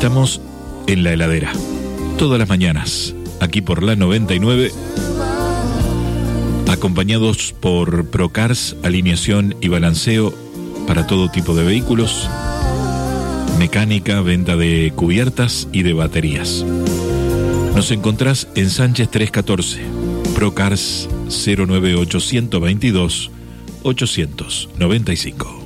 Estamos en la heladera, todas las mañanas, aquí por la 99, acompañados por Procars, alineación y balanceo para todo tipo de vehículos, mecánica, venta de cubiertas y de baterías. Nos encontrás en Sánchez 314, Procars 09822 895.